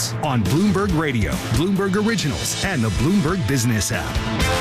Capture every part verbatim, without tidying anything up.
News on Bloomberg Radio, Bloomberg Originals, and the Bloomberg Business app.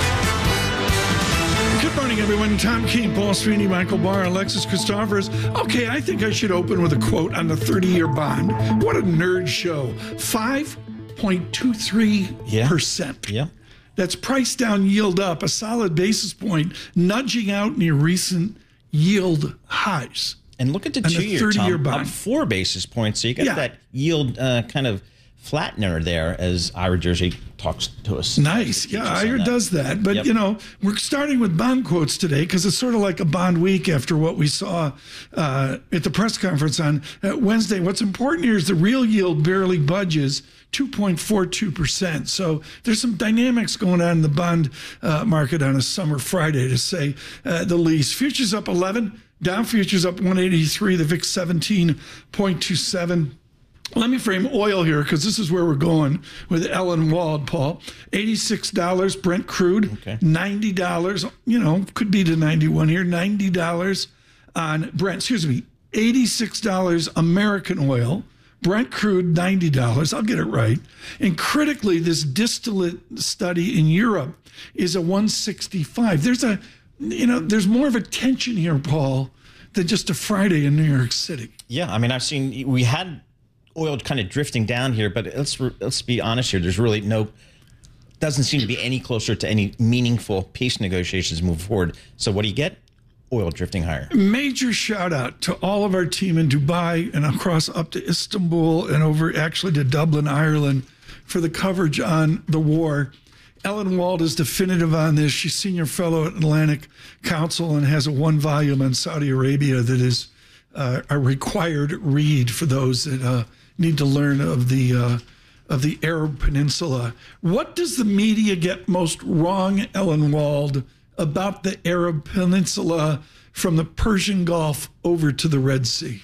Good morning, everyone. Tom Keene, Paul Sweeney, Michael Barr, Alexis Christophers. Okay, I think I should open with a quote on the thirty-year bond. What a nerd show. five point two three percent. Yeah. yeah. That's price down, yield up, a solid basis point, nudging out near recent yield highs. And look at the And the two-year, thirty-year Tom, bond. up four basis points. So you got Yeah. that yield uh, kind of flattener there as Ira Jersey talks to us. Nice. Teaches Yeah, us Ira on that. does that. But, Yep. you know, we're starting with bond quotes today because it's sort of like a bond week after what we saw uh, at the press conference on uh, Wednesday. What's important here is the real yield barely budges two point four two percent. So there's some dynamics going on in the bond uh, market on a summer Friday, to say uh, the least. Futures up eleven, Dow futures up one eighty-three, the V I X seventeen point two seven. Let me frame oil here because this is where we're going with Ellen Wald, Paul. eighty-six dollars Brent crude, Okay. ninety dollars, you know, could be to ninety-one here, ninety dollars on Brent, excuse me, eighty-six dollars American oil, Brent crude, ninety dollars. I'll get it right. And critically, this distillate study in Europe is a one sixty-five. There's a, you know, there's more of a tension here, Paul, than just a Friday in New York City. Yeah, I mean, I've seen, we had oil kind of drifting down here, but let's let's be honest here. There's really no, doesn't seem to be any closer to any meaningful peace negotiations moving forward. So what do you get? Oil drifting higher. Major shout out to all of our team in Dubai and across up to Istanbul and over actually to Dublin, Ireland, for the coverage on the war. Ellen Wald is definitive on this. She's senior fellow at Atlantic Council and has a one volume on Saudi Arabia that is uh, a required read for those that uh, need to learn of the uh, of the Arab Peninsula. What does the media get most wrong, Ellen Wald, about the Arab Peninsula from the Persian Gulf over to the Red Sea?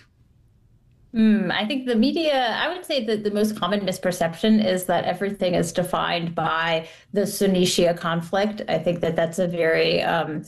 Mm, I think the media, I would say that the most common misperception is that everything is defined by the Sunni-Shia conflict. I think that that's a very um,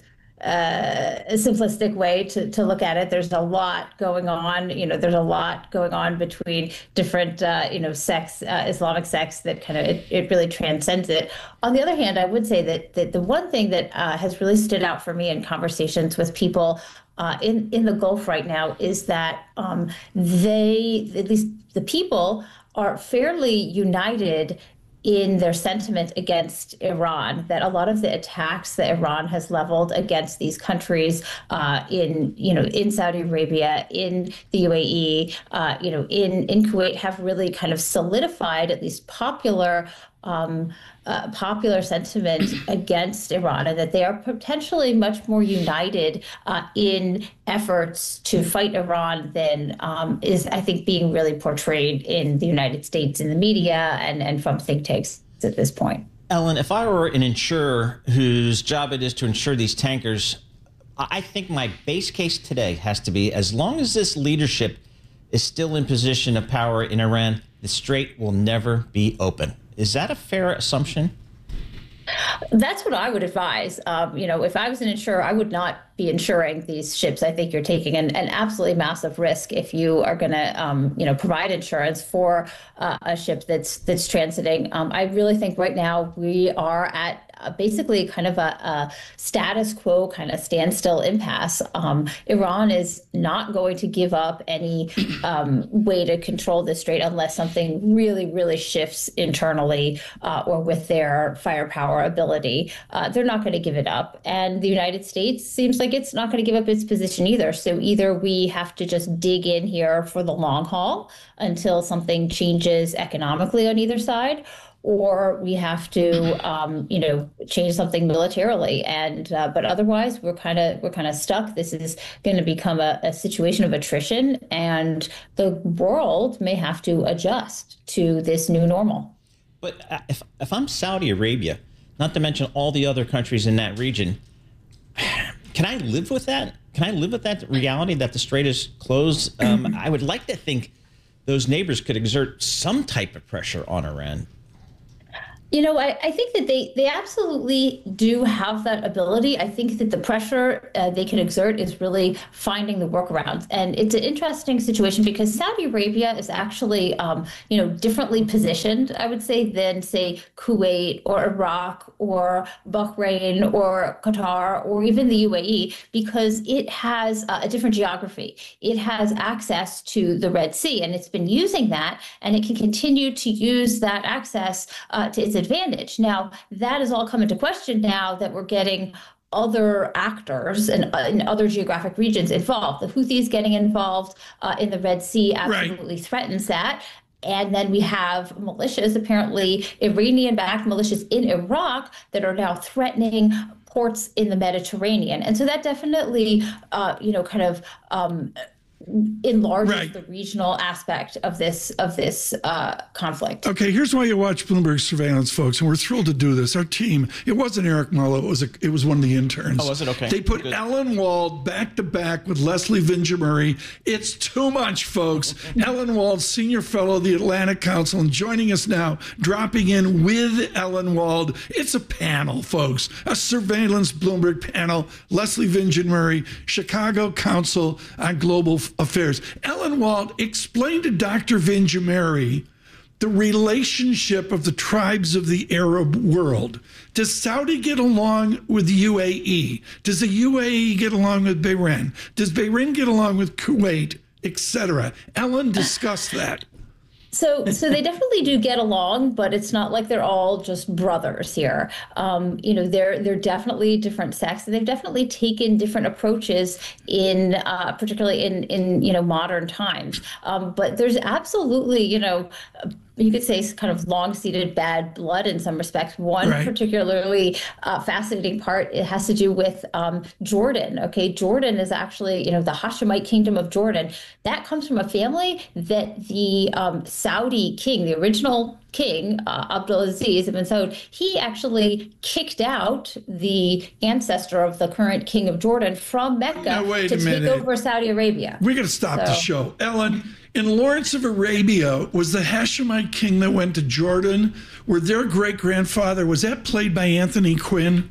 uh, simplistic way to, to look at it. There's a lot going on. You know, there's a lot going on between different, uh, you know, sects, uh, Islamic sects that kind of, it, it really transcends it. On the other hand, I would say that, that the one thing that uh, has really stood out for me in conversations with people Uh, in, in the Gulf right now is that um, they, at least the people, are fairly united in their sentiment against Iran, that a lot of the attacks that Iran has leveled against these countries uh, in, you know, in Saudi Arabia, in the U A E, uh, you know, in, in Kuwait have really kind of solidified at least popular Um, uh, popular sentiment against Iran, and that they are potentially much more united uh, in efforts to fight Iran than um, is, I think, being really portrayed in the United States in the media and, and from think tanks at this point. Ellen, if I were an insurer whose job it is to insure these tankers, I think my base case today has to be, as long as this leadership is still in position of power in Iran, the strait will never be open. Is that a fair assumption? That's what I would advise. Um, you know, if I was an insurer, I would not be insuring these ships. I think you're taking an, an absolutely massive risk if you are going to, um, you know, provide insurance for uh, a ship that's that's transiting. Um, I really think right now we are at uh, basically kind of a, a status quo kind of standstill impasse. Um, Iran is not going to give up any um, way to control the strait unless something really, really shifts internally uh, or with their firepower ability. Uh, they're not going to give it up. And the United States seems like it's not going to give up its position either. So either we have to just dig in here for the long haul until something changes economically on either side, or we have to, um, you know, change something militarily. And uh, but otherwise, we're kind of we're kind of stuck. This is going to become a, a situation of attrition, and the world may have to adjust to this new normal. But if if I'm Saudi Arabia, not to mention all the other countries in that region, can I live with that? Can I live with that reality that the strait is closed? Um, I would like to think those neighbors could exert some type of pressure on Iran. You know, I, I think that they, they absolutely do have that ability. I think that the pressure uh, they can exert is really finding the workarounds. And it's an interesting situation because Saudi Arabia is actually, um, you know, differently positioned, I would say, than, say, Kuwait or Iraq or Bahrain or Qatar or even the U A E, because it has uh, a different geography. It has access to the Red Sea, and it's been using that, and it can continue to use that access uh, to its advantage. Now, that has all come into question now that we're getting other actors and uh, in other geographic regions involved. The Houthis getting involved uh, in the Red Sea absolutely right. threatens that. And then we have militias, apparently Iranian-backed militias in Iraq that are now threatening ports in the Mediterranean. And so that definitely, uh, you know, kind of um, enlarges right. the regional aspect of this of this uh, conflict. Okay, here's why you watch Bloomberg Surveillance, folks, and we're thrilled to do this. Our team, it wasn't Eric Muller, it was a, it was one of the interns. Oh, was it? Okay. They put Good. Ellen Wald back to back with Leslie Vinjamuri. It's too much, folks. Ellen Wald, senior fellow of the Atlantic Council, and joining us now, dropping in with Ellen Wald. It's a panel, folks, a surveillance Bloomberg panel. Leslie Vinjamuri, Chicago Council on Global Affairs. Ellen Wald, explain to Doctor Vinjamuri the relationship of the tribes of the Arab world. Does Saudi get along with the U A E? Does the U A E get along with Bahrain? Does Bahrain get along with Kuwait, et cetera? Ellen, discuss that. So, so they definitely do get along, but it's not like they're all just brothers here. Um, you know, they're they're definitely different sects, and they've definitely taken different approaches in, uh, particularly in in you know modern times. Um, but there's absolutely, you know, you could say kind of long-seated bad blood in some respects. One right. particularly uh, fascinating part, it has to do with um, Jordan. Okay, Jordan is actually, you know, the Hashemite kingdom of Jordan. That comes from a family that the um, Saudi king, the original king, uh, Abdulaziz ibn Saud, he actually kicked out the ancestor of the current king of Jordan from Mecca now, wait to a take minute. over Saudi Arabia. We're going to stop so. the show. Ellen, in Lawrence of Arabia, was the Hashemite king that went to Jordan, where their great-grandfather, was that played by Anthony Quinn?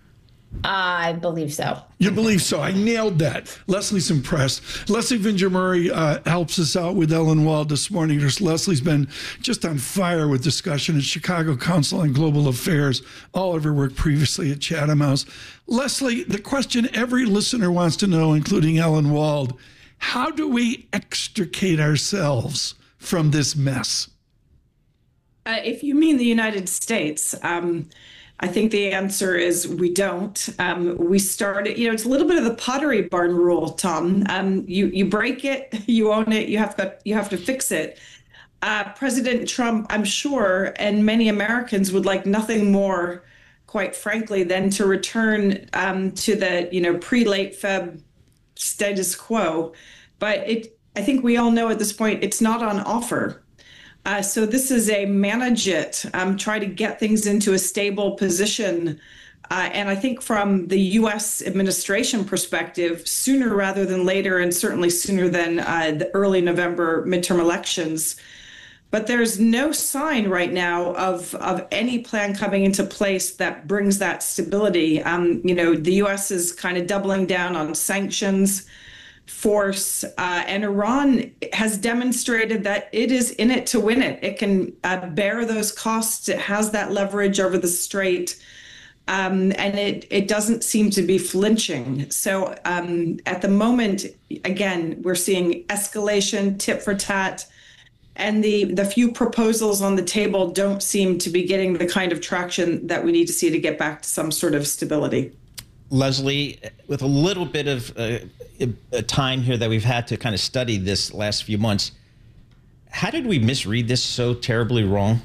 I believe so. You believe so? I nailed that. Leslie's impressed. Leslie Vinjamuri uh, helps us out with Ellen Wald this morning. Leslie's been just on fire with discussion at Chicago Council on Global Affairs, all of her work previously at Chatham House. Leslie, the question every listener wants to know, including Ellen Wald, how do we extricate ourselves from this mess? Uh, if you mean the United States, um, I think the answer is we don't. Um, we started, you know, it's a little bit of the Pottery Barn rule, Tom. Um, you you break it, you own it, you have to you have to fix it. Uh, President Trump, I'm sure, and many Americans would like nothing more, quite frankly, than to return um, to the you know pre-late Feb status quo. But it, I think we all know at this point, it's not on offer. Uh, so this is a manage it, um, try to get things into a stable position. Uh, and I think from the U S administration perspective, sooner rather than later, and certainly sooner than uh, the early November midterm elections. But there's no sign right now of, of any plan coming into place that brings that stability. Um, you know, the U S is kind of doubling down on sanctions, force, uh, and Iran has demonstrated that it is in it to win it. It can uh, bear those costs. It has that leverage over the strait, um, and it it doesn't seem to be flinching. So um, at the moment, again, we're seeing escalation, tit for tat, and the the few proposals on the table don't seem to be getting the kind of traction that we need to see to get back to some sort of stability. Leslie, with a little bit of uh, a time here that we've had to kind of study this last few months, how did we misread this so terribly wrong?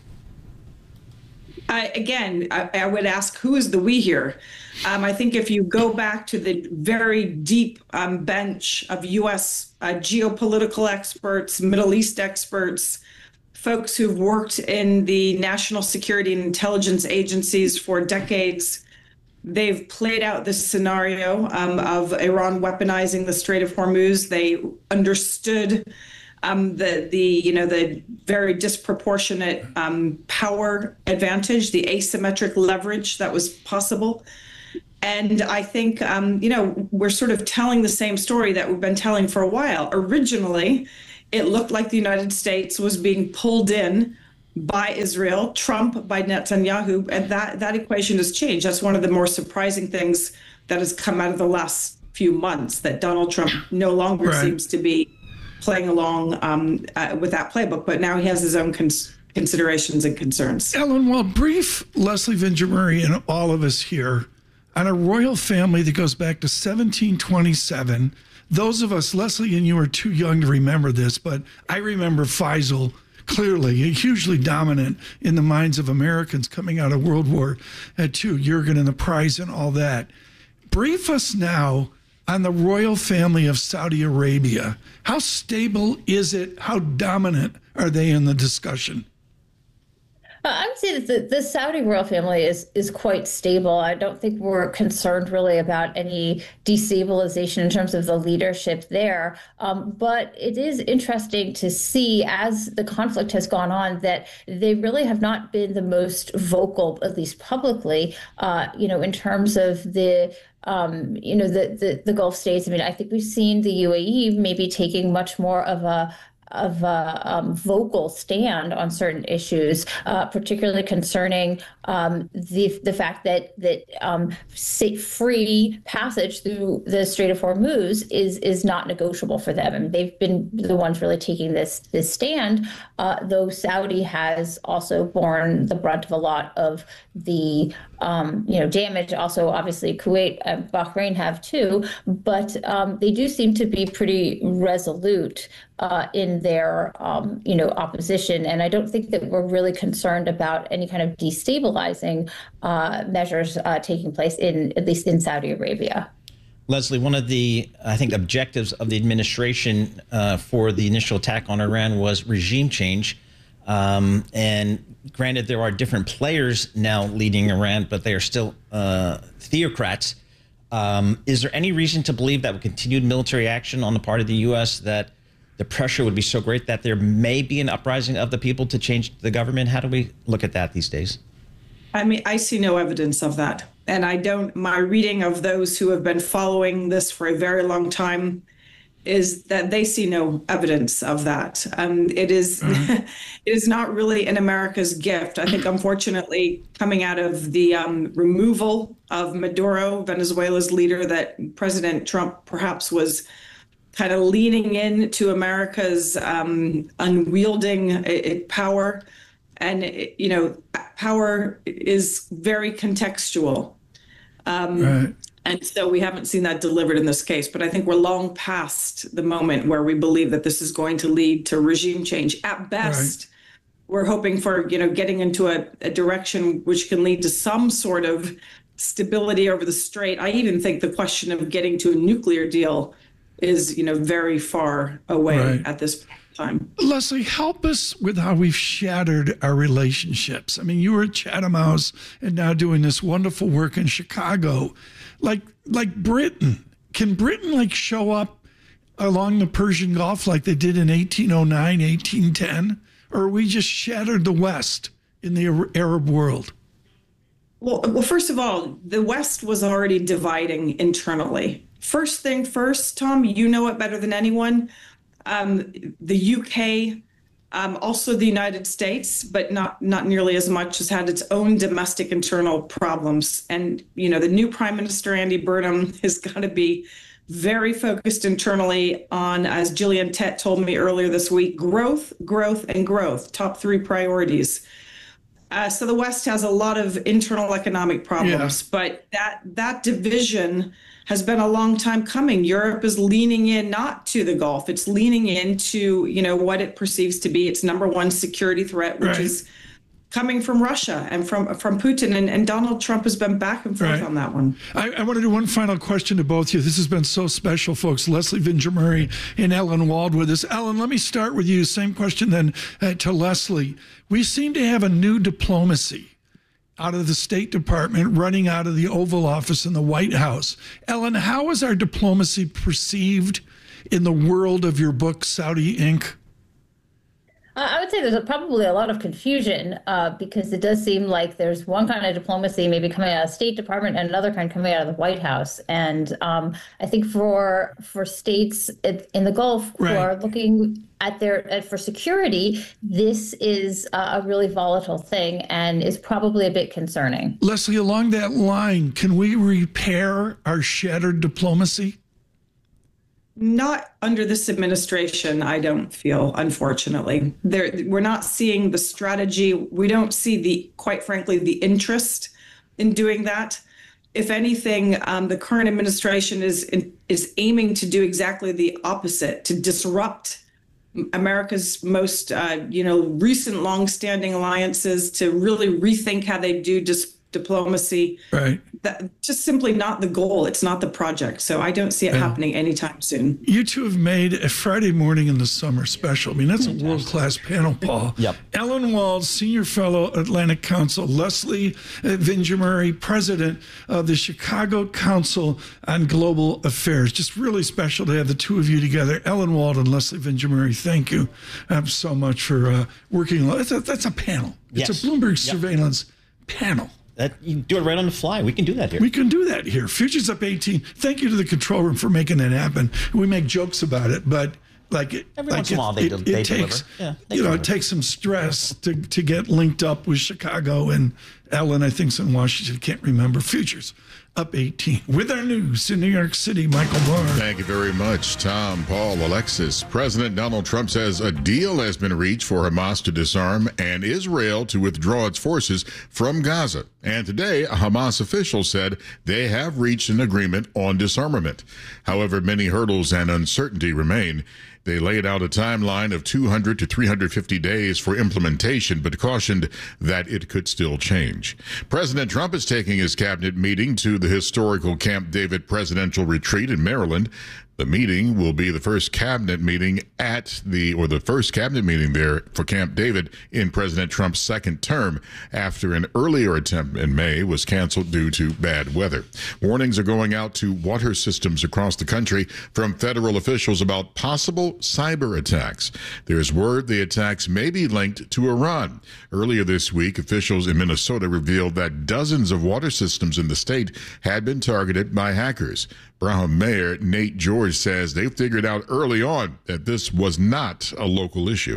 I, again, I, I would ask, who is the we here? Um, I think if you go back to the very deep um, bench of U S uh, geopolitical experts, Middle East experts, folks who've worked in the national security and intelligence agencies for decades, they've played out this scenario um, of Iran weaponizing the Strait of Hormuz. They understood um, the the you know the very disproportionate um, power advantage, the asymmetric leverage that was possible. And I think, um, you know, we're sort of telling the same story that we've been telling for a while. Originally, it looked like the United States was being pulled in by Israel, Trump by Netanyahu, and that, that equation has changed. That's one of the more surprising things that has come out of the last few months, that Donald Trump no longer right. seems to be playing along um, uh, with that playbook, but now he has his own cons- considerations and concerns. Ellen, well, brief Leslie Vingimurray and all of us here on a royal family that goes back to seventeen twenty-seven. Those of us, Leslie and you are too young to remember this, but I remember Faisal clearly, hugely dominant in the minds of Americans coming out of World War Two, Jurgen and the prize and all that. Brief us now on the royal family of Saudi Arabia. How stable is it? How dominant are they in the discussion? I would say that the, the Saudi royal family is is quite stable. I don't think we're concerned really about any destabilization in terms of the leadership there. Um, but it is interesting to see, as the conflict has gone on, that they really have not been the most vocal, at least publicly, uh, you know, in terms of the Um, you know, the, the, the Gulf states. I mean, I think we've seen the U A E maybe taking much more of a of a um, vocal stand on certain issues, uh, particularly concerning um, the the fact that that um, free passage through the Strait of Hormuz is is not negotiable for them, and they've been the ones really taking this this stand. Uh, though Saudi has also borne the brunt of a lot of the um, you know damage. Also, obviously, Kuwait and Bahrain have too, but um, they do seem to be pretty resolute Uh, in their, um, you know, opposition. And I don't think that we're really concerned about any kind of destabilizing uh, measures uh, taking place in, at least in Saudi Arabia. Leslie, one of the, I think, objectives of the administration uh, for the initial attack on Iran was regime change. Um, and granted, there are different players now leading Iran, but they are still uh, theocrats. Um, is there any reason to believe that with continued military action on the part of the U S that the pressure would be so great that there may be an uprising of the people to change the government? How do we look at that these days? I mean, I see no evidence of that. And I don't, my reading of those who have been following this for a very long time is that they see no evidence of that. Um, it is, mm-hmm. it is not really in America's gift. I think, unfortunately, coming out of the um, removal of Maduro, Venezuela's leader, that President Trump perhaps was kind of leaning into America's um, unwielding uh, power. And, you know, power is very contextual. Um, right. And so we haven't seen that delivered in this case. But I think we're long past the moment where we believe that this is going to lead to regime change. At best, right. we're hoping for, you know, getting into a, a direction which can lead to some sort of stability over the strait. I even think the question of getting to a nuclear deal is, you know, very far away right. at this time. Leslie, help us with how we've shattered our relationships. I mean, you were at Chatham House and now doing this wonderful work in Chicago. Like, like Britain, can Britain like show up along the Persian Gulf like they did in eighteen oh nine, eighteen ten? Or are we just shattered the West in the Arab world? Well, well, first of all, the West was already dividing internally. First thing first, Tom, you know it better than anyone. Um, the U K, um, also the United States, but not not nearly as much, has had its own domestic internal problems. And, you know, the new Prime Minister, Andy Burnham, has got to be very focused internally on, as Gillian Tett told me earlier this week, growth, growth, and growth, top three priorities. Uh, so the West has a lot of internal economic problems, yeah. but that that division has been a long time coming. Europe is leaning in not to the Gulf. It's leaning into, you know, what it perceives to be its number one security threat, which right. is coming from Russia and from from Putin. And, and Donald Trump has been back and forth right. on that one. I, I want to do one final question to both of you. This has been so special, folks. Leslie Vingimurray and Ellen Wald with us. Ellen, let me start with you. Same question then uh, to Leslie. We seem to have a new diplomacy out of the State Department, running out of the Oval Office in the White House. Ellen, how is our diplomacy perceived in the world of your book, Saudi Incorporated? I would say there's a, probably a lot of confusion uh, because it does seem like there's one kind of diplomacy maybe coming out of the State Department and another kind coming out of the White House. And um, I think for for states in the Gulf who right. are looking at their at, for security, this is uh, a really volatile thing and is probably a bit concerning. Leslie, along that line, can we repair our shattered diplomacy? Not under this administration, I don't feel, unfortunately. There, we're not seeing the strategy. We don't see the, quite frankly, the interest in doing that. If anything, um, the current administration is is aiming to do exactly the opposite, to disrupt America's most, uh, you know, recent longstanding alliances, to really rethink how they do dis- diplomacy. Right. That just simply not the goal. It's not the project. So I don't see it and happening anytime soon. You two have made a Friday morning in the summer special. I mean, that's a world-class panel, Paul. Yep. Ellen Wald, Senior Fellow, Atlantic Council. Leslie Vingimurray, President of the Chicago Council on Global Affairs. Just really special to have the two of you together. Ellen Wald and Leslie Vingimurray, thank you um, so much for uh, working. That's a, that's a panel. It's Yes. a Bloomberg Yep. surveillance panel. That, you do it right on the fly. We can do that here. We can do that here. Futures Up eighteen. Thank you to the control room for making it happen. We make jokes about it, but like it, Every like once in it, a while they it, del- it they takes, deliver. Yeah, they you know, deliver. it takes some stress to to get linked up with Chicago and Ellen. I think's in Washington. Can't remember. Futures Up eighteen with our news in New York City. Michael Barr. Thank you very much, Tom, Paul, Alexis. President Donald Trump says a deal has been reached for Hamas to disarm and Israel to withdraw its forces from Gaza. And today, a Hamas official said they have reached an agreement on disarmament. However, many hurdles and uncertainty remain. They laid out a timeline of two hundred to three hundred fifty days for implementation, but cautioned that it could still change. President Trump is taking his cabinet meeting to the historical Camp David presidential retreat in Maryland. The meeting will be the first cabinet meeting at the, or the first cabinet meeting there for Camp David in President Trump's second term after an earlier attempt in May was canceled due to bad weather. Warnings are going out to water systems across the country from federal officials about possible cyber attacks. There's word the attacks may be linked to Iran. Earlier this week, officials in Minnesota revealed that dozens of water systems in the state had been targeted by hackers. Braham Mayor Nate George says they figured out early on that this was not a local issue.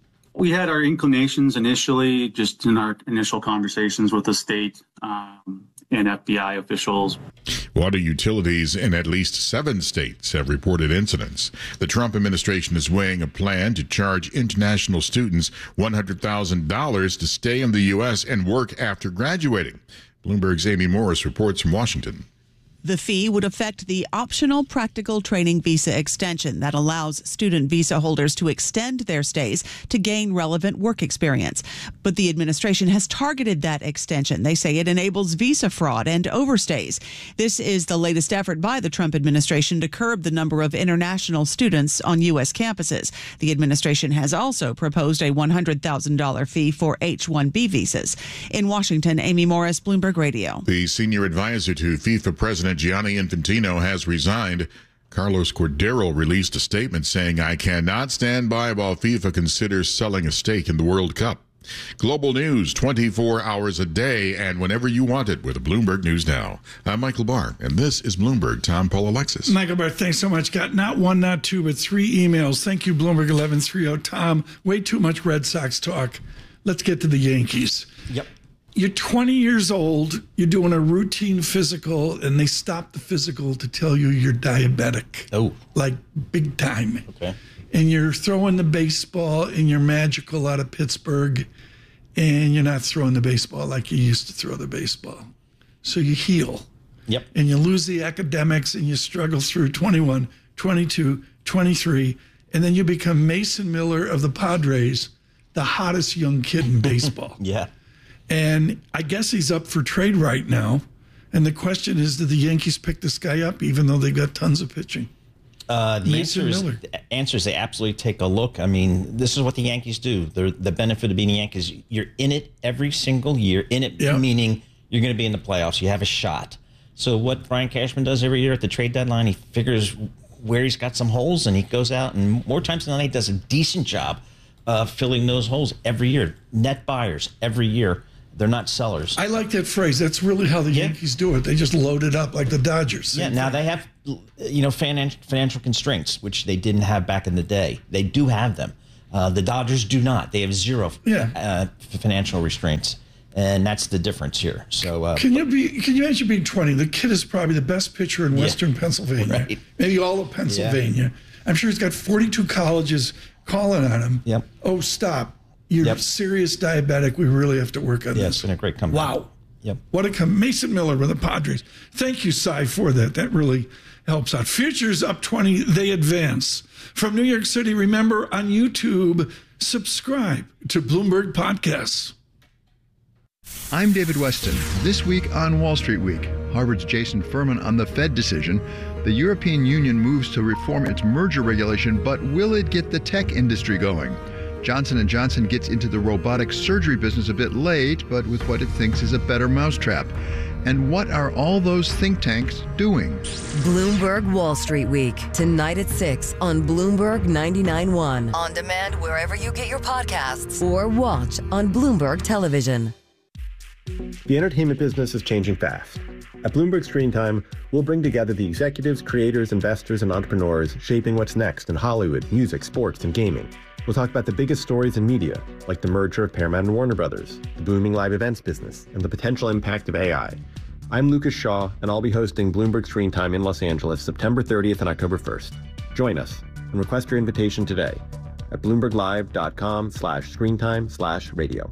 We had our inclinations initially, just in our initial conversations with the state um, and F B I officials. Water utilities in at least seven states have reported incidents. The Trump administration is weighing a plan to charge international students one hundred thousand dollars to stay in the U S and work after graduating. Bloomberg's Amy Morris reports from Washington. The fee would affect the optional practical training visa extension that allows student visa holders to extend their stays to gain relevant work experience. But the administration has targeted that extension. They say it enables visa fraud and overstays. This is the latest effort by the Trump administration to curb the number of international students on U S campuses. The administration has also proposed a one hundred thousand dollars fee for H one B visas. In Washington, Amy Morris, Bloomberg Radio. The senior advisor to FIFA President Gianni Infantino has resigned. Carlos Cordero released a statement saying, "I cannot stand by while FIFA considers selling a stake in the World Cup." Global news twenty-four hours a day and whenever you want it with Bloomberg News Now. I'm Michael Barr, and this is Bloomberg. Tom, Paul, Alexis. Michael Barr, thanks so much. Got not one, not two, but three emails. Thank you, Bloomberg eleven thirty. Tom, way too much Red Sox talk. Let's get to the Yankees. Yep. You're twenty years old, you're doing a routine physical, and they stop the physical to tell you you're diabetic. Oh. Like big time. Okay. And you're throwing the baseball, and you're magical out of Pittsburgh, and you're not throwing the baseball like you used to throw the baseball. So you heal. Yep. And you lose the academics, and you struggle through twenty-one, twenty-two, twenty-three, and then you become Mason Miller of the Padres, the hottest young kid in baseball. Yeah. And I guess he's up for trade right now. And the question is, did the Yankees pick this guy up, even though they've got tons of pitching? Uh, the Mason answer is, Miller. the answer is they absolutely take a look. I mean, this is what the Yankees do. They're, the benefit of being Yankees, you're in it every single year. In it, Yeah. meaning you're going to be in the playoffs. You have a shot. So what Brian Cashman does every year at the trade deadline, he figures where he's got some holes, and he goes out and more times than not, he does a decent job uh, filling those holes every year. Net buyers every year. They're not sellers. I like that phrase. That's really how the yeah. Yankees do it. They just load it up like the Dodgers. Yeah, now they have, you know, finan- financial constraints, which they didn't have back in the day. They do have them. Uh, the Dodgers do not. They have zero yeah. uh, financial restraints. And that's the difference here. So uh, can you be? Can you imagine being twenty? The kid is probably the best pitcher in yeah. Western Pennsylvania, right. maybe all of Pennsylvania. Yeah. I'm sure he's got forty-two colleges calling on him. Yep. Oh, stop! You're yep. serious diabetic. We really have to work on yeah, this. It's been a great comeback. Wow. Yep. What a come. Mason Miller with the Padres. Thank you, Cy, for that. That really helps out. Futures up twenty. They advance. From New York City, remember on YouTube, subscribe to Bloomberg Podcasts. I'm David Weston. This week on Wall Street Week, Harvard's Jason Furman on the Fed decision. The European Union moves to reform its merger regulation, but will it get the tech industry going? Johnson and Johnson gets into the robotic surgery business a bit late, but with what it thinks is a better mousetrap. And what are all those think tanks doing? Bloomberg Wall Street Week, tonight at six on Bloomberg ninety-nine point one. On demand wherever you get your podcasts or watch on Bloomberg Television. The entertainment business is changing fast. At Bloomberg Screen Time, we'll bring together the executives, creators, investors, and entrepreneurs shaping what's next in Hollywood, music, sports, and gaming. We'll talk about the biggest stories in media, like the merger of Paramount and Warner Brothers, the booming live events business, and the potential impact of A I. I'm Lucas Shaw, and I'll be hosting Bloomberg Screen Time in Los Angeles September thirtieth and October first. Join us and request your invitation today at bloomberglive.com slash screentime slash radio.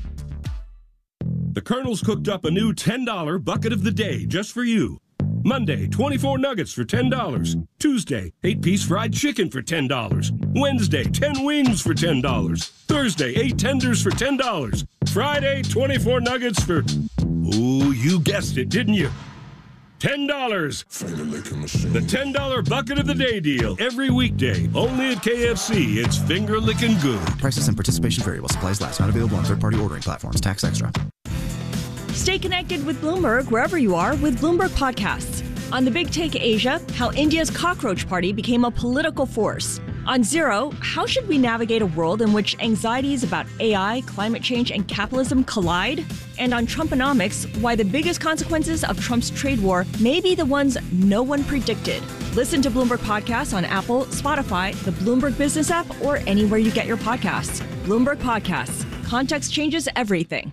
The Colonel's cooked up a new ten dollar bucket of the day just for you. Monday, twenty-four nuggets for ten dollars. Tuesday, eight-piece fried chicken for ten dollars. Wednesday, ten wings for ten dollars. Thursday, eight tenders for ten dollars. Friday, twenty-four nuggets for... Ooh, you guessed it, didn't you? ten dollars. The ten dollar bucket of the day deal. Every weekday. Only at K F C. It's finger-licking good. Prices and participation vary while supplies last. Not available on third-party ordering platforms. Tax extra. Stay connected with Bloomberg wherever you are with Bloomberg Podcasts. On The Big Take Asia, how India's cockroach party became a political force. On Zero, how should we navigate a world in which anxieties about A I, climate change, and capitalism collide? And on Trumponomics, why the biggest consequences of Trump's trade war may be the ones no one predicted. Listen to Bloomberg Podcasts on Apple, Spotify, the Bloomberg Business app, or anywhere you get your podcasts. Bloomberg Podcasts. Context changes everything.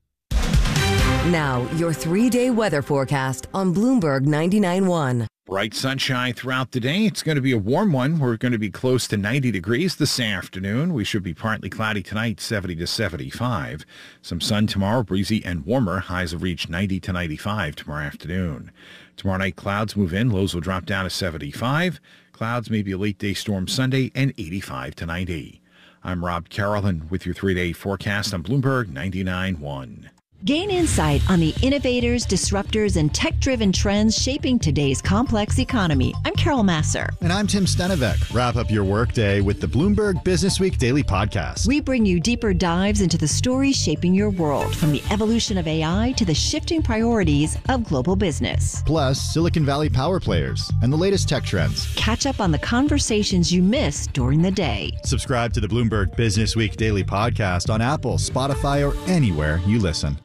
Now, your three-day weather forecast on Bloomberg ninety-nine point one. Bright sunshine throughout the day. It's going to be a warm one. We're going to be close to ninety degrees this afternoon. We should be partly cloudy tonight, seventy to seventy-five. Some sun tomorrow, breezy and warmer. Highs will reach ninety to ninety-five tomorrow afternoon. Tomorrow night, clouds move in. Lows will drop down to seventy-five. Clouds, maybe a late day storm Sunday, and eighty-five to ninety. I'm Rob Carolyn with your three-day forecast on Bloomberg ninety-nine point one. Gain insight on the innovators, disruptors, and tech-driven trends shaping today's complex economy. I'm Carol Masser. And I'm Tim Stenevec. Wrap up your workday with the Bloomberg Business Week Daily Podcast. We bring you deeper dives into the stories shaping your world, from the evolution of A I to the shifting priorities of global business. Plus, Silicon Valley power players and the latest tech trends. Catch up on the conversations you missed during the day. Subscribe to the Bloomberg Business Week Daily Podcast on Apple, Spotify, or anywhere you listen.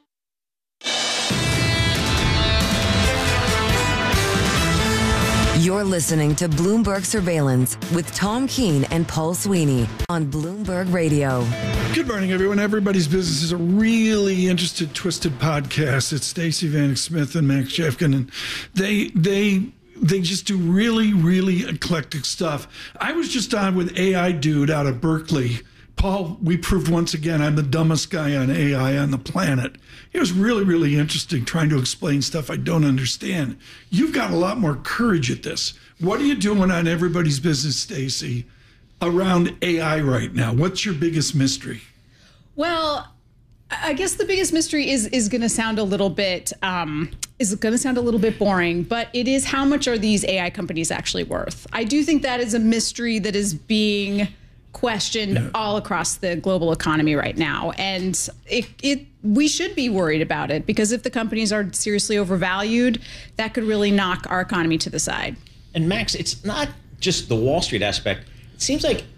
You're listening to Bloomberg Surveillance with Tom Keene and Paul Sweeney on Bloomberg Radio. Good morning, everyone. Everybody's Business is a really interested, twisted podcast. It's Stacey Vanek Smith and Max Jeffkin, and they they they just do really, really eclectic stuff. I was just on with A I Dude out of Berkeley. Paul, we proved once again I'm the dumbest guy on A I on the planet. It was really, really interesting trying to explain stuff I don't understand. You've got a lot more courage at this. What are you doing on Everybody's Business, Stacey, around A I right now? What's your biggest mystery? Well, I guess the biggest mystery is is going to sound a little bit um, is going to sound a little bit boring, but it is how much are these A I companies actually worth? I do think that is a mystery that is being questioned yeah. all across the global economy right now, and it, it we should be worried about it, because if the companies are seriously overvalued, that could really knock our economy to the side. And Max, it's not just the Wall Street aspect. It seems like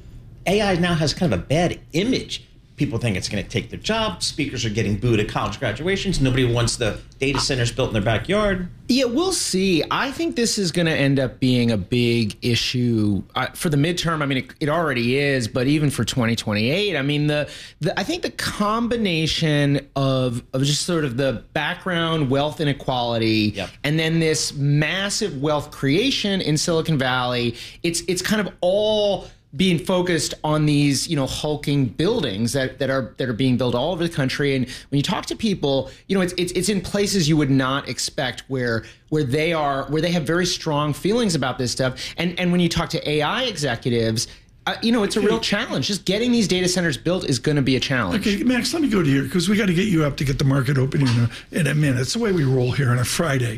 A I now has kind of a bad image. People think it's going to take their job. Speakers are getting booed at college graduations. Nobody wants the data centers built in their backyard. Yeah, we'll see. I think this is going to end up being a big issue uh, for the midterm. I mean, it, it already is, but even for twenty twenty-eight, I mean, the, the I think the combination of of just sort of the background wealth inequality, yep. and then this massive wealth creation in Silicon Valley, it's it's kind of all being focused on these, you know, hulking buildings that, that are that are being built all over the country. And when you talk to people, you know, it's it's it's in places you would not expect where where they are where they have very strong feelings about this stuff. And and when you talk to A I executives, uh, you know, it's a real challenge. Just getting these data centers built is going to be a challenge. Okay, Max, let me go to here because we got to get you up to get the market open in a, in a minute. It's the way we roll here on a Friday.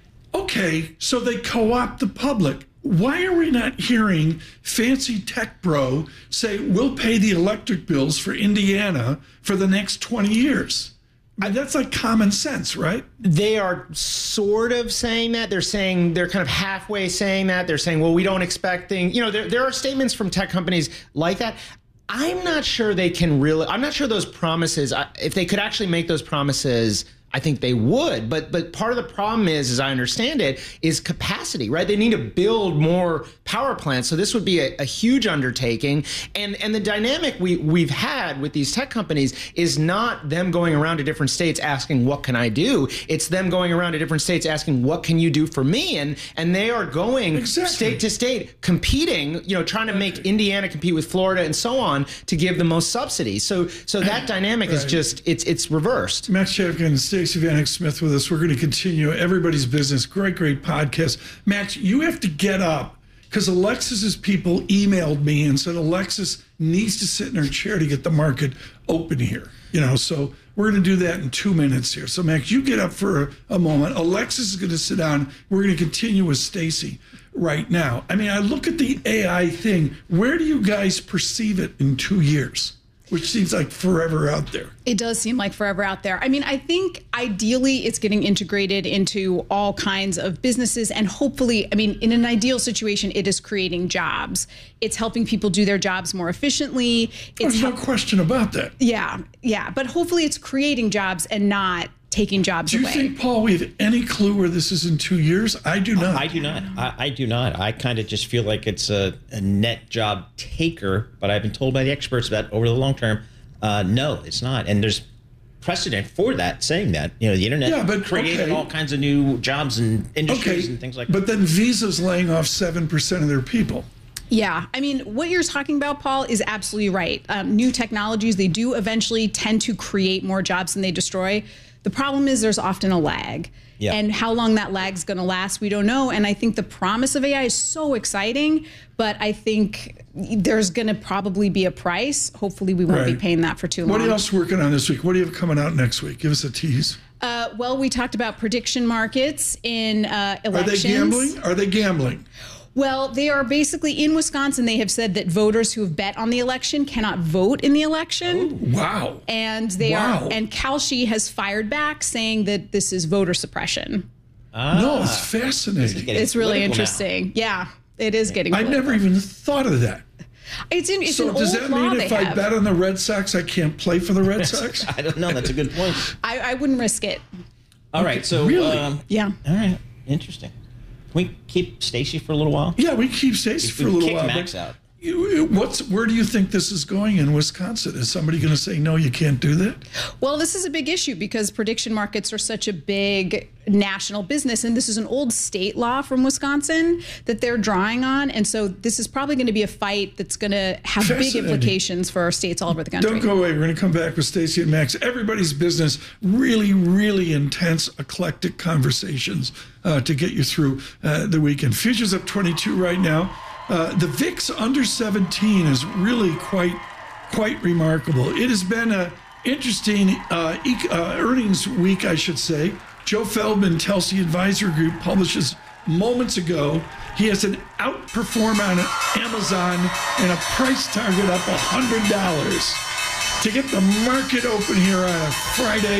Okay, so they co-opt the public. Why are we not hearing fancy tech bro say we'll pay the electric bills for Indiana for the next twenty years? I mean, that's like common sense, right? They are sort of saying that. They're saying they're kind of halfway saying that. They're saying, well, we don't expect things. You know, there, there are statements from tech companies like that. I'm not sure they can really, I'm not sure those promises, if they could actually make those promises, I think they would, but but part of the problem is, as I understand it, is capacity, right? They need to build more power plants. So this would be a, a huge undertaking. And and the dynamic we, we've had with these tech companies is not them going around to different states asking, what can I do? It's them going around to different states asking, what can you do for me? And and they are going exactly. state to state, competing, you know, trying to make Indiana compete with Florida and so on to give the most subsidies. So so that dynamic right. is just, it's it's reversed. Max Chavkin, Stacey Vanek Smith with us. We're going to continue Everybody's Business. Great, great podcast. Max, you have to get up because Alexis's people emailed me and said Alexis needs to sit in her chair to get the market open here. You know, so we're going to do that in two minutes here. So Max, you get up for a, a moment. Alexis is going to sit down. We're going to continue with Stacey right now. I mean, I look at the A I thing. Where do you guys perceive it in two years? Which seems like forever out there. It does seem like forever out there. I mean, I think ideally it's getting integrated into all kinds of businesses. And hopefully, I mean, in an ideal situation, it is creating jobs. It's helping people do their jobs more efficiently. It's There's no question about that. Yeah, yeah. But hopefully it's creating jobs and not taking jobs away. Do you think, Paul, we have any clue where this is in two years? I do not. I do not. I, I do not. I kind of just feel like it's a, a net job taker, but I've been told by the experts that over the long term, uh, no, it's not. And there's precedent for that, saying that. You know, the internet yeah, but, created okay. all kinds of new jobs and industries okay. and things like that. But then Visa's laying off seven percent of their people. Yeah, I mean, what you're talking about, Paul, is absolutely right. Um, new technologies, they do eventually tend to create more jobs than they destroy. The problem is there's often a lag. Yeah. And how long that lag's going to last, we don't know. And I think the promise of A I is so exciting, but I think there's going to probably be a price. Hopefully we won't right. be paying that for too long. What are you else working on this week? What do you have coming out next week? Give us a tease. Uh, well, we talked about prediction markets in uh, elections. Are they gambling? Are they gambling? Well, they are basically in Wisconsin. They have said that voters who have bet on the election cannot vote in the election. Oh, wow. And they wow. are, and Kalshi has fired back saying that this is voter suppression. Ah, no, it's fascinating. It's really interesting. Now. Yeah, it is getting I never even thought of that. It's, in, it's so an does old that mean if I have. bet on the Red Sox, I can't play for the Red Sox? I don't know. That's a good point. I, I wouldn't risk it. All right. So really, um, yeah. All right. Interesting. Can we keep Stacey for a little while? Yeah, we keep Stacey for a little kick while. Max out. You, what's where do you think this is going in Wisconsin? Is somebody going to say no, you can't do that? Well, this is a big issue because prediction markets are such a big national business, and this is an old state law from Wisconsin that they're drawing on, and so this is probably going to be a fight that's going to have big implications for states all over the country. Don't go away. We're going to come back with Stacey and Max. Everybody's Business. Really, really intense, eclectic conversations uh, to get you through uh, the weekend. Futures up twenty-two right now. Uh, the V I X under seventeen is really quite quite remarkable. It has been an interesting uh, e- uh, earnings week, I should say. Joe Feldman, Telsey Advisory Group, publishes moments ago. He has an outperform on Amazon and a price target up one hundred dollars. To get the market open here on a Friday,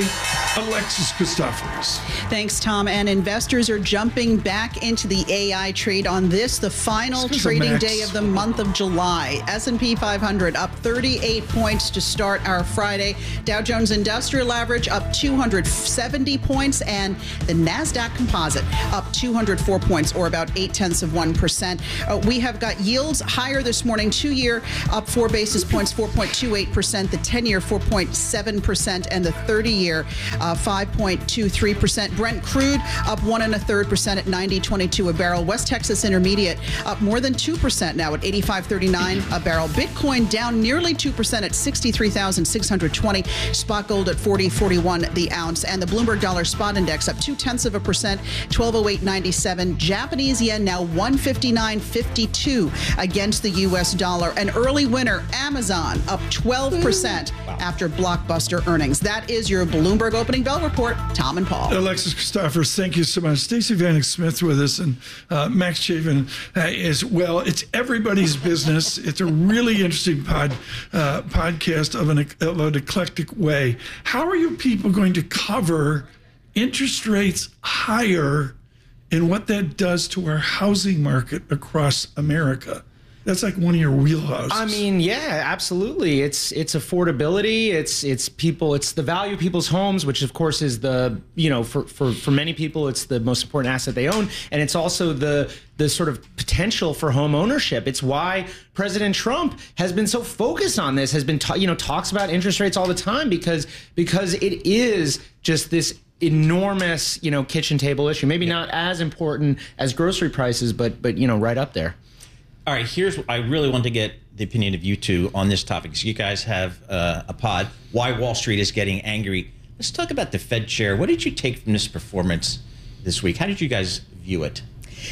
Alexis Christoforous. Thanks, Tom. And investors are jumping back into the A I trade on this, the final trading day of the month of July. S and P five hundred up thirty-eight points to start our Friday. Dow Jones Industrial Average up two hundred seventy points, and the NASDAQ Composite up two hundred four points, or about eight tenths of one percent. Uh, we have got yields higher this morning. Two-year up four basis points, four point two eight percent. The ten-year four point seven percent, and the thirty-year uh, five point two three percent. Brent crude up one and a third percent at ninety twenty-two a barrel. West Texas Intermediate up more than two percent now at eighty-five thirty-nine a barrel. Bitcoin down nearly two percent at sixty-three thousand six hundred twenty. Spot gold at forty forty-one the ounce. And the Bloomberg Dollar Spot Index up two tenths of a percent, twelve oh eight ninety-seven. Japanese yen now one fifty-nine fifty-two against the U S dollar. An early winner, Amazon, up twelve percent wow. after blockbuster earnings. That is your Bloomberg Opening Bell Report. Tom and Paul. Alexis Christoforous, thank you so much. Stacey Vanek Smith with us, and uh, Max Chavin uh, as well. It's everybody's business. It's a really interesting pod uh, podcast of an, of an eclectic way. How are you people going to cover interest rates higher and what that does to our housing market across America? That's like one of your wheelhouses. I mean, yeah, absolutely. It's it's affordability. It's it's people. It's the value of people's homes, which of course is the you know for for for many people it's the most important asset they own, and it's also the the sort of potential for home ownership. It's why President Trump has been so focused on this. Has been ta- you know talks about interest rates all the time because because it is just this enormous you know kitchen table issue. Maybe yeah. not as important as grocery prices, but but you know right up there. All right, here's I really want to get the opinion of you two on this topic. So you guys have uh, a pod, Why Wall Street is Getting Angry. Let's talk about the Fed chair. What did you take from this performance this week? How did you guys view it?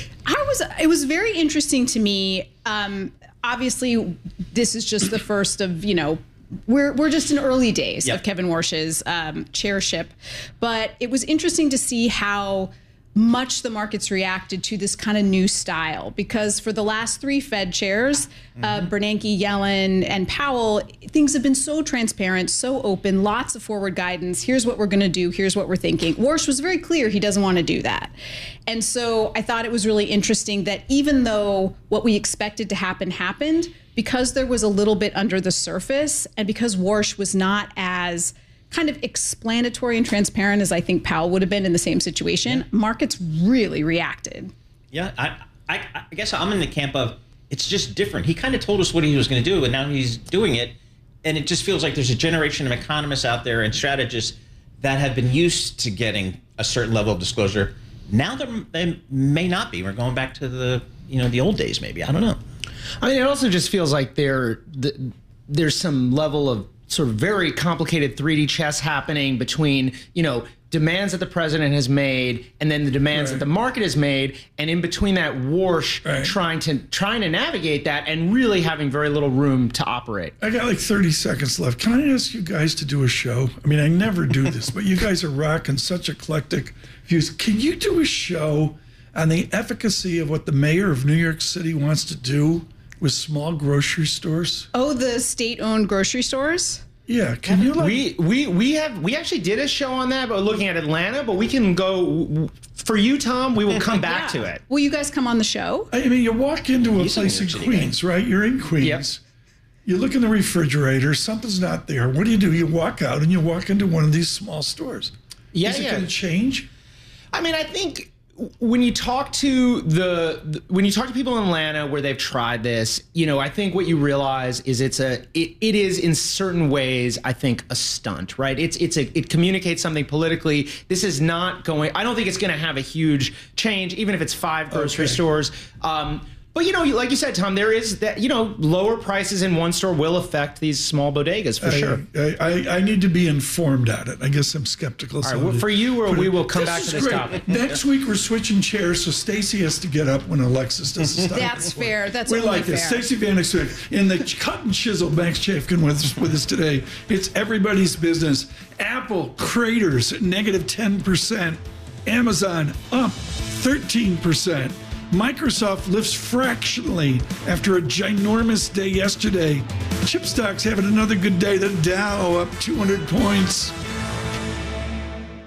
I was. It was very interesting to me. Um, obviously, this is just the first of, you know, We're we're just in early days yep. of Kevin Warsh's um, chairship. But it was interesting to see how much the markets reacted to this kind of new style, because for the last three Fed chairs, mm-hmm. uh, Bernanke, Yellen, and Powell, things have been so transparent, so open, lots of forward guidance. Here's what we're going to do. Here's what we're thinking. Warsh was very clear he doesn't want to do that. And so I thought it was really interesting that even though what we expected to happen happened, because there was a little bit under the surface, and because Warsh was not as kind of explanatory and transparent as I think Powell would have been in the same situation, yeah. markets really reacted. Yeah, I, I, I guess I'm in the camp of it's just different. He kind of told us what he was going to do, and now he's doing it. And it just feels like there's a generation of economists out there and strategists that have been used to getting a certain level of disclosure. Now they may not be. We're going back to the you know the old days, maybe. I don't know. I mean, it also just feels like there the, there's some level of sort of very complicated three D chess happening between, you know, demands that the president has made and then the demands right. that the market has made, and in between that, Warsh right. trying to trying to navigate that and really having very little room to operate. I got like thirty seconds left. Can I ask you guys to do a show? I mean, I never do this, but you guys are rocking such eclectic views. Can you do a show on the efficacy of what the mayor of New York City wants to do with small grocery stores? Oh, the state-owned grocery stores? Yeah, can you like... We, we, we, have, we actually did a show on that, but looking at Atlanta, but we can go... For you, Tom, we will come back yeah. to it. Will you guys come on the show? I mean, you walk into a He's place in Queens, right? You're in Queens. Yep. You look in the refrigerator, something's not there. What do you do? You walk out and you walk into one of these small stores. Yeah, Is it yeah. going to change? I mean, I think... When you talk to the, the when you talk to people in Atlanta where they've tried this, you know, I think what you realize is it's a it, it is in certain ways, I think, a stunt, right? It's it's a it communicates something politically. This is not going. I don't think it's going to have a huge change, even if it's five grocery okay. stores. Um, But, you know, like you said, Tom, there is that, you know, lower prices in one store will affect these small bodegas for I, sure. I, I, I need to be informed on it. I guess I'm skeptical. All right, well, for you, or we will come this back to this great. topic. Next week, we're switching chairs, so Stacey has to get up when Alexis does the stop. That's fair. That's we only like fair. this. Stacey Vanek Smith in the cut and chisel. Max Chafkin with us, with us today. It's everybody's business. Apple craters negative ten percent. Amazon up thirteen percent. Microsoft lifts fractionally after a ginormous day yesterday. Chip stocks having another good day. The Dow up two hundred points.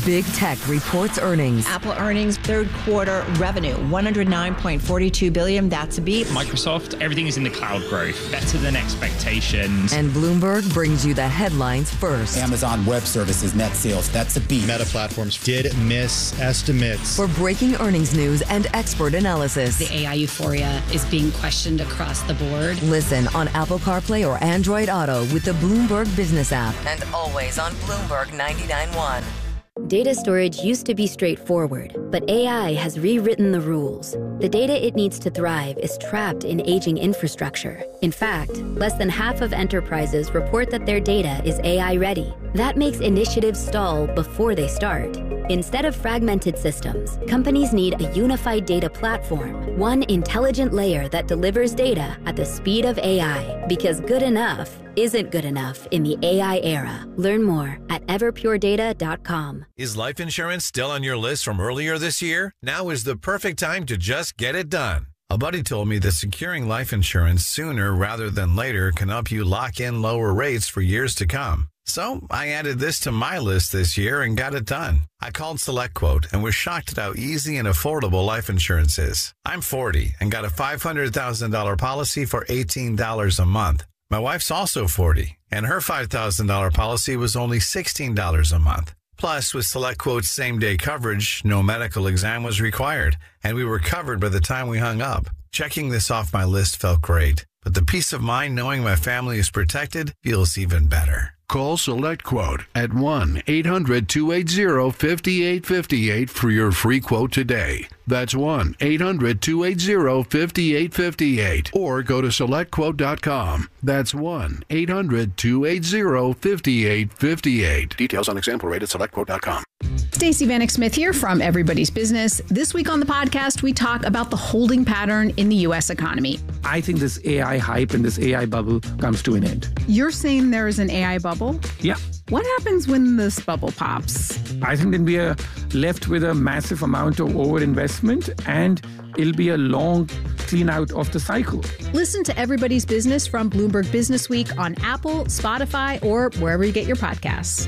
Big Tech reports earnings. Apple earnings, third quarter revenue, one hundred nine point four two billion dollars. That's a beat. Microsoft, everything is in the cloud growth, better than expectations. And Bloomberg brings you the headlines first. Amazon Web Services net sales, that's a beat. Meta Platforms did miss estimates. For breaking earnings news and expert analysis. The A I euphoria is being questioned across the board. Listen on Apple CarPlay or Android Auto with the Bloomberg Business app. And always on Bloomberg ninety-nine point one. Data storage used to be straightforward, but A I has rewritten the rules. The data it needs to thrive is trapped in aging infrastructure. In fact, less than half of enterprises report that their data is A I ready. That makes initiatives stall before they start. Instead of fragmented systems, companies need a unified data platform, one intelligent layer that delivers data at the speed of A I, because good enough isn't good enough in the A I era. Learn more at everpure data dot com. Is life insurance still on your list from earlier this year? Now is the perfect time to just get it done. A buddy told me that securing life insurance sooner rather than later can help you lock in lower rates for years to come. So I added this to my list this year and got it done. I called SelectQuote and was shocked at how easy and affordable life insurance is. I'm forty and got a five hundred thousand dollars policy for eighteen dollars a month. My wife's also forty, and her five thousand dollars policy was only sixteen dollars a month. Plus, with SelectQuote's same-day coverage, no medical exam was required, and we were covered by the time we hung up. Checking this off my list felt great, but the peace of mind knowing my family is protected feels even better. Call SelectQuote at one eight hundred two eight zero five eight five eight for your free quote today. That's one eight hundred two eight zero five eight five eight. Or go to select quote dot com. That's one eight hundred two eight zero five eight five eight. Details on example rate at select quote dot com. Stacey Vanek Smith here from Everybody's Business. This week on the podcast, we talk about the holding pattern in the U S economy. I think this A I hype and this A I bubble comes to an end. You're saying there is an A I bubble? Yeah. What happens when this bubble pops? I think then we are left with a massive amount of overinvestment, and it'll be a long clean out of the cycle. Listen to Everybody's Business from Bloomberg Business Week on Apple, Spotify, or wherever you get your podcasts.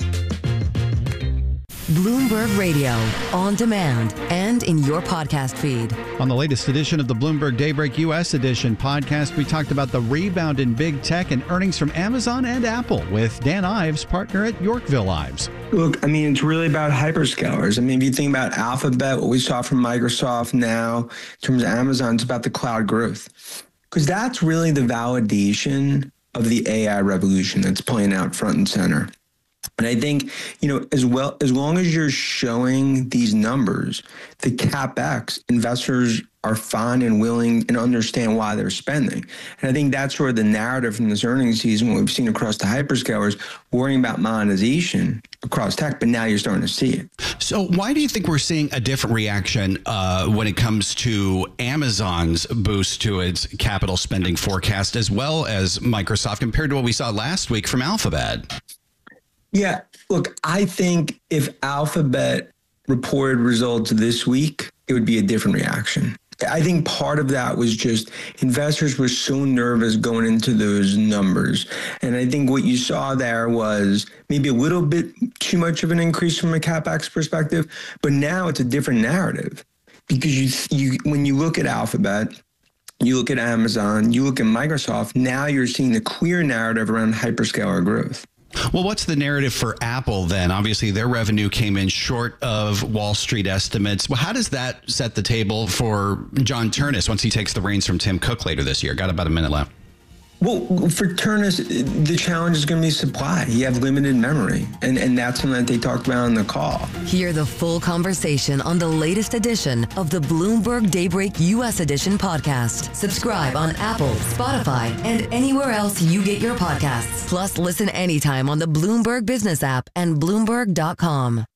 Bloomberg Radio, on demand and in your podcast feed. On the latest edition of the Bloomberg Daybreak U S Edition podcast, we talked about the rebound in big tech and earnings from Amazon and Apple with Dan Ives, partner at Yorkville Ives. Look, I mean, it's really about hyperscalers. I mean, if you think about Alphabet, what we saw from Microsoft now, in terms of Amazon, it's about the cloud growth. Because that's really the validation of the A I revolution that's playing out front and center. And I think, you know, as well, as long as you're showing these numbers, the CapEx, investors are fine and willing and understand why they're spending. And I think that's sort of the narrative from this earnings season, what we've seen across the hyperscalers, worrying about monetization across tech, but now you're starting to see it. So why do you think we're seeing a different reaction uh, when it comes to Amazon's boost to its capital spending forecast, as well as Microsoft, compared to what we saw last week from Alphabet? Yeah, look, I think if Alphabet reported results this week, it would be a different reaction. I think part of that was just investors were so nervous going into those numbers. And I think what you saw there was maybe a little bit too much of an increase from a CapEx perspective, but now it's a different narrative. Because you, you when you look at Alphabet, you look at Amazon, you look at Microsoft, now you're seeing the clear narrative around hyperscaler growth. Well, what's the narrative for Apple then? Obviously, their revenue came in short of Wall Street estimates. Well, how does that set the table for John Ternus once he takes the reins from Tim Cook later this year? Got about a minute left. Well, for Ternus, the challenge is going to be supply. You have limited memory, and, and that's something that they talked about on the call. Hear the full conversation on the latest edition of the Bloomberg Daybreak U S Edition podcast. Subscribe on Apple, Spotify, and anywhere else you get your podcasts. Plus, listen anytime on the Bloomberg Business app and Bloomberg dot com.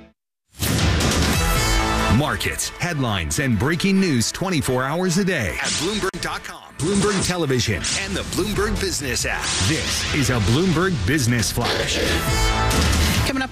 Markets, headlines, and breaking news twenty-four hours a day at Bloomberg dot com, Bloomberg Television, and the Bloomberg Business app. This is a Bloomberg Business Flash. Coming up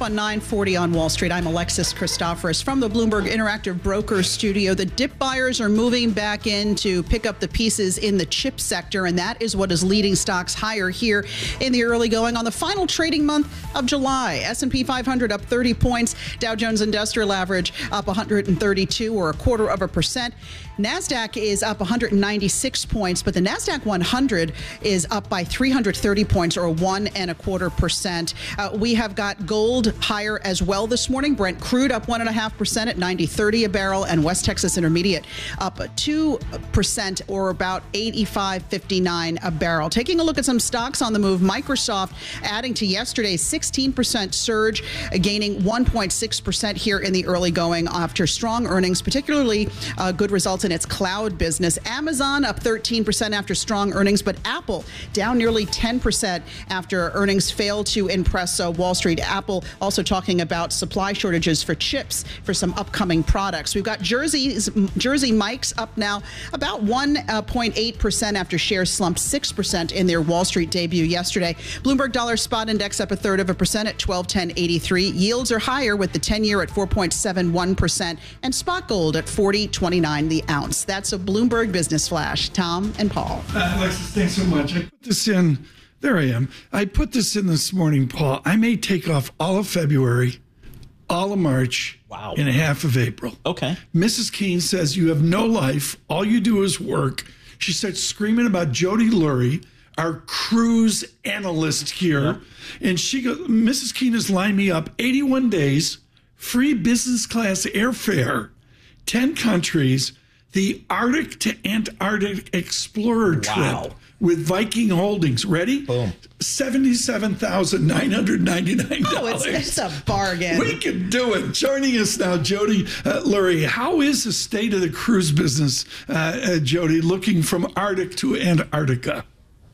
up on nine forty on Wall Street. I'm Alexis Christoforous from the Bloomberg Interactive Brokers Studio. The dip buyers are moving back in to pick up the pieces in the chip sector, and that is what is leading stocks higher here in the early going on the final trading month of July. S and P five hundred up thirty points. Dow Jones Industrial Average up one hundred thirty-two, or a quarter of a percent. NASDAQ is up one hundred ninety-six points, but the NASDAQ one hundred is up by three hundred thirty points, or one and a quarter percent. Uh, we have got gold higher as well this morning. Brent crude up one and a half percent at ninety thirty a barrel, and West Texas Intermediate up two percent, or about eighty-five fifty-nine a barrel. Taking a look at some stocks on the move, Microsoft adding to yesterday's sixteen percent surge, gaining one point six percent here in the early going after strong earnings, particularly uh, good results in its cloud business. Amazon up thirteen percent after strong earnings, but Apple down nearly ten percent after earnings failed to impress uh, Wall Street. Apple also talking about supply shortages for chips for some upcoming products. We've got Jersey's, Jersey Mike's up now about one point eight percent after shares slumped six percent in their Wall Street debut yesterday. Bloomberg Dollar Spot Index up a third of a percent at twelve ten eighty-three. Yields are higher with the ten-year at four point seven one percent and spot gold at forty twenty-nine the ounce. That's a Bloomberg Business Flash. Tom and Paul. Uh, Alexis, thanks so much. I put this in. There I am. I put this in this morning, Paul. I may take off all of February, all of March, wow, and half of April. Okay. Missus Keene says you have no life. All you do is work. She starts screaming about Jody Lurie, our cruise analyst here. Yeah. And she goes, Missus Keene has lined me up eighty-one days, free business class airfare, ten countries, the Arctic to Antarctic Explorer trip. Wow. With Viking Holdings. Ready? Boom. seventy-seven thousand nine hundred ninety-nine dollars. Oh, it's, it's a bargain. We can do it. Joining us now, Jody uh, Lurie. How is the state of the cruise business, uh, uh, Jody, looking from Arctic to Antarctica?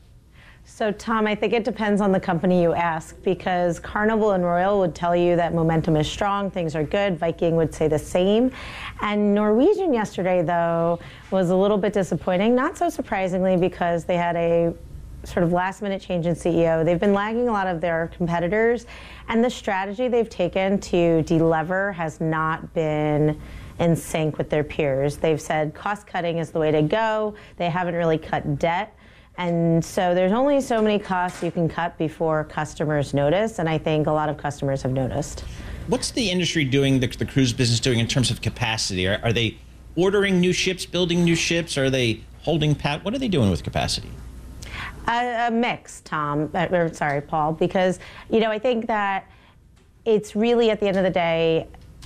So, Tom, I think it depends on the company you ask, because Carnival and Royal would tell you that momentum is strong, things are good. Viking would say the same. And Norwegian yesterday, though, was a little bit disappointing, not so surprisingly, because they had a sort of last-minute change in C E O. They've been lagging a lot of their competitors, and the strategy they've taken to delever has not been in sync with their peers. They've said cost-cutting is the way to go. They haven't really cut debt. And so there's only so many costs you can cut before customers notice, and I think a lot of customers have noticed. What's the industry doing, the, the cruise business doing in terms of capacity? Are, are they ordering new ships, building new ships? Are they holding pat? What are they doing with capacity? A, a mix, Tom, uh, or sorry, Paul, because, you know, I think that it's really, at the end of the day,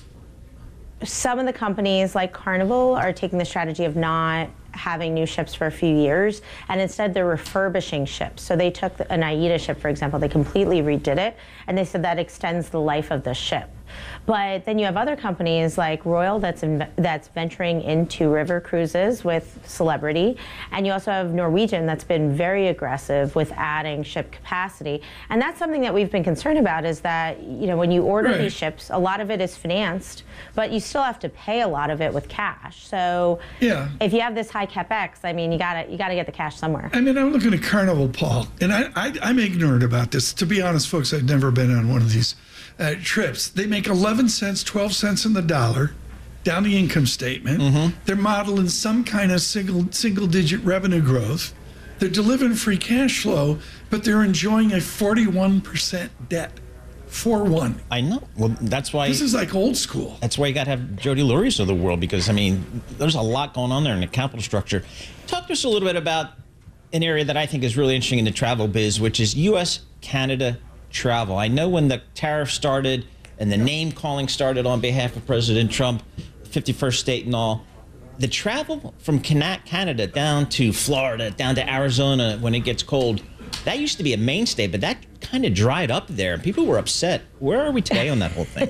some of the companies like Carnival are taking the strategy of not having new ships for a few years, and instead they're refurbishing ships. So they took an AIDA ship, for example, they completely redid it, and they said that extends the life of the ship. But then you have other companies like Royal that's in, that's venturing into river cruises with Celebrity, and you also have Norwegian that's been very aggressive with adding ship capacity. And that's something that we've been concerned about, is that, you know, when you order right. these ships, a lot of it is financed, but you still have to pay a lot of it with cash. So yeah. if you have this high capex, I mean, you gotta you gotta get the cash somewhere. I mean, I'm looking at Carnival, Paul, and I, I I'm ignorant about this. To be honest, folks, I've never been on one of these uh, trips. They make eleven cents, twelve cents in the dollar down the income statement. Mm-hmm. They're modeling some kind of single single digit revenue growth. They're delivering free cash flow, but they're enjoying a forty-one percent debt. four one. I know. Well, that's why... This is like old school. That's why you got to have Jody Lurie's of the world, because, I mean, there's a lot going on there in the capital structure. Talk to us a little bit about an area that I think is really interesting in the travel biz, which is U S Canada travel. I know when the tariff started and the name-calling started on behalf of President Trump, fifty-first state and all, the travel from Canada down to Florida, down to Arizona when it gets cold, that used to be a mainstay, but that kind of dried up there. People were upset. Where are we today on that whole thing?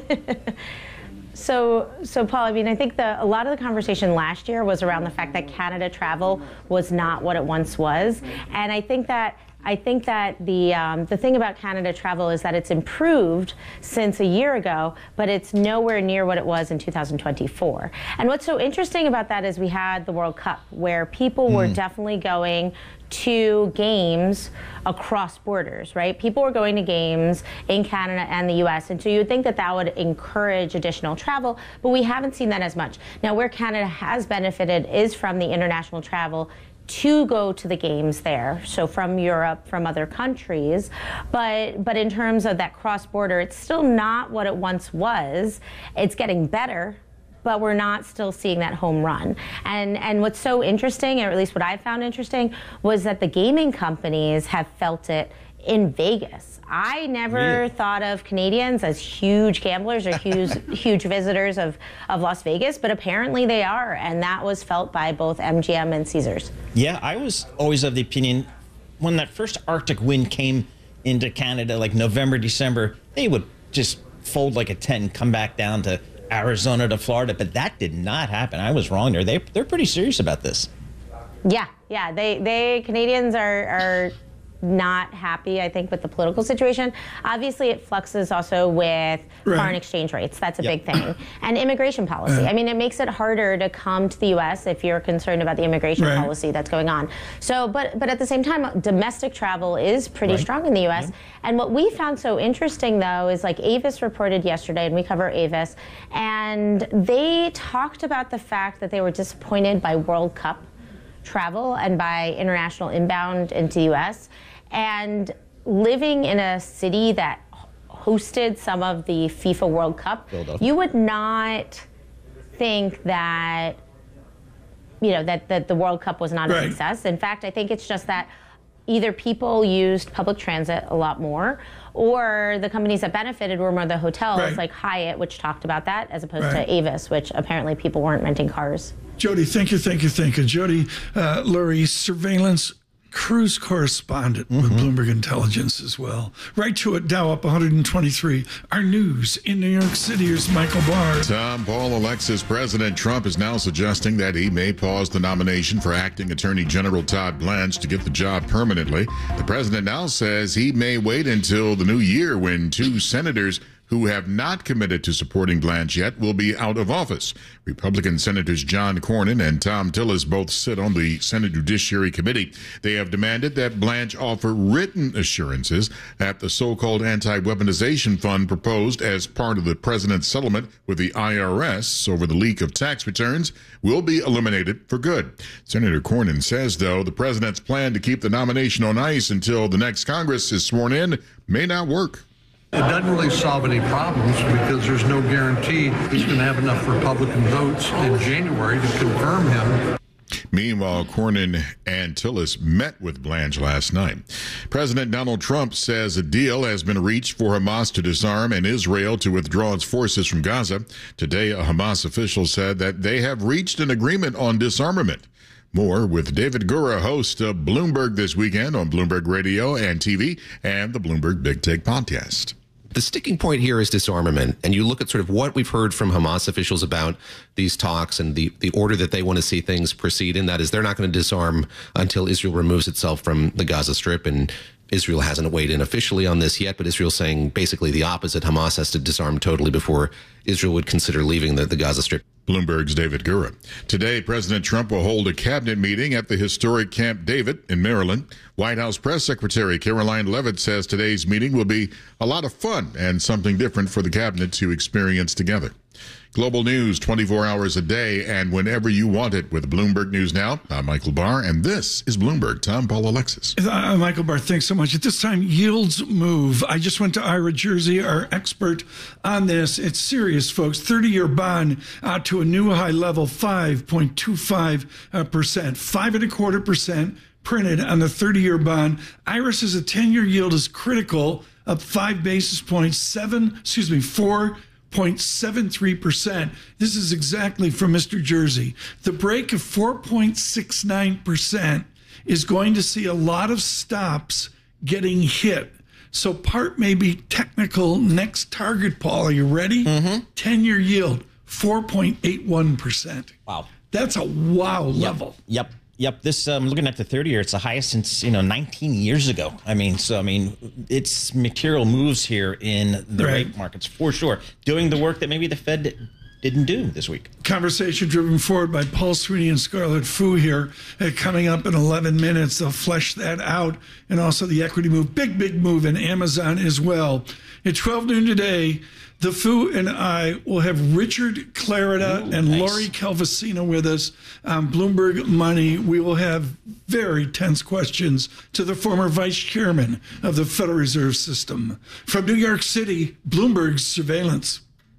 So, so Paul, I mean, I think the, a lot of the conversation last year was around the fact that Canada travel was not what it once was. And I think that I think that the um, the thing about Canada travel is that it's improved since a year ago, but it's nowhere near what it was in two thousand twenty-four. And what's so interesting about that is we had the World Cup, where people mm. were definitely going to games across borders, right? People were going to games in Canada and the U S, and so you would think that that would encourage additional travel, but we haven't seen that as much. Now, where Canada has benefited is from the international travel to go to the games there, so from Europe, from other countries, but but in terms of that cross-border, it's still not what it once was. It's getting better, but we're not still seeing that home run. And and what's so interesting, or at least what I found interesting, was that the gaming companies have felt it in Vegas. I never really? thought of Canadians as huge gamblers or huge huge visitors of, of Las Vegas, but apparently they are, and that was felt by both M G M and Caesars. Yeah, I was always of the opinion when that first Arctic wind came into Canada, like November, December, they would just fold like a tent and come back down to Arizona to Florida, but that did not happen. I was wrong there. They, they're pretty serious about this. Yeah, yeah, they, they Canadians are, are not happy, I think, with the political situation. Obviously, it fluxes also with right. foreign exchange rates. That's a yep. big thing. And immigration policy. Uh, I mean, it makes it harder to come to the U S if you're concerned about the immigration right. policy that's going on. So, but but at the same time, domestic travel is pretty right. strong in the U S. Yeah. And what we found so interesting, though, is like Avis reported yesterday, and we cover Avis, and they talked about the fact that they were disappointed by World Cup travel and by international inbound into the U S. And living in a city that hosted some of the FIFA World Cup, you would not think that, you know, that, that the World Cup was not right. a success. In fact, I think it's just that either people used public transit a lot more, or the companies that benefited were more the hotels, right. like Hyatt, which talked about that, as opposed right. to Avis, which apparently people weren't renting cars. Jody, thank you, thank you, thank you. Jody uh, Lurie, surveillance cruise correspondent mm-hmm. with Bloomberg Intelligence as well. Right to it, Dow up one hundred twenty-three. Our news in New York City is Michael Barr. Tom Paul Alexis. President Trump is now suggesting that he may pause the nomination for acting Attorney General Todd Blanche to get the job permanently. The president now says he may wait until the new year when two senators who have not committed to supporting Blanche yet will be out of office. Republican Senators John Cornyn and Tom Tillis both sit on the Senate Judiciary Committee. They have demanded that Blanche offer written assurances that the so-called anti-weaponization fund proposed as part of the president's settlement with the I R S over the leak of tax returns will be eliminated for good. Senator Cornyn says, though, the president's plan to keep the nomination on ice until the next Congress is sworn in may not work. It doesn't really solve any problems because there's no guarantee he's going to have enough Republican votes in January to confirm him. Meanwhile, Cornyn and Tillis met with Blanche last night. President Donald Trump says a deal has been reached for Hamas to disarm and Israel to withdraw its forces from Gaza. Today, a Hamas official said that they have reached an agreement on disarmament. More with David Gura, host of Bloomberg This Weekend on Bloomberg Radio and T V and the Bloomberg Big Take podcast. The sticking point here is disarmament, and you look at sort of what we've heard from Hamas officials about these talks and the, the order that they want to see things proceed in. That is, they're not going to disarm until Israel removes itself from the Gaza Strip, and Israel hasn't weighed in officially on this yet, but Israel's saying basically the opposite. Hamas has to disarm totally before Israel would consider leaving the, the Gaza Strip. Bloomberg's David Gura. Today, President Trump will hold a cabinet meeting at the historic Camp David in Maryland. White House Press Secretary Caroline Leavitt says today's meeting will be a lot of fun and something different for the cabinet to experience together. Global news twenty-four hours a day and whenever you want it with Bloomberg News Now. I'm Michael Barr, and this is Bloomberg. Tom Paul Alexis. Uh, Michael Barr, thanks so much. At this time, yields move. I just went to Ira Jersey, our expert on this. It's serious, folks. thirty-year bond out to a new high level, five point two five percent. Five and a quarter percent printed on the thirty-year bond. Ira says a ten-year yield is critical, up five basis points, seven, excuse me, four. zero point seven three percent. This is exactly from Mister Jersey. The break of four point six nine percent is going to see a lot of stops getting hit. So part may be technical. Next target, Paul, are you ready? Mm-hmm. ten-year yield, four point eight one percent. Wow. That's a wow level. Yep. Yep. Yep, this um, looking at the thirty-year, it's the highest since you know nineteen years ago. I mean, so I mean, it's material moves here in the right. rate markets for sure. Doing the work that maybe the Fed didn't do this week. Conversation driven forward by Paul Sweeney and Scarlett Fu here. Uh, coming up in eleven minutes, they'll flesh that out. And also the equity move, big, big move in Amazon as well. At twelve noon today, the Fu and I will have Richard Clarida Ooh, and nice. Lori Calvasina with us on Bloomberg Money. We will have very tense questions to the former vice chairman of the Federal Reserve System. From New York City, Bloomberg's surveillance.